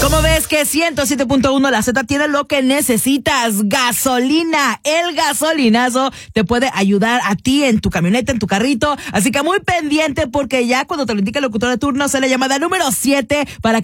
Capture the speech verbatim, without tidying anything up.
¿Cómo ves que ciento siete punto uno La Z tiene lo que necesitas? Gasolina. El gasolinazo te puede ayudar a ti en tu camioneta, en tu carrito. Así que muy pendiente porque ya cuando te lo indica el locutor de turno, se la llamada número siete para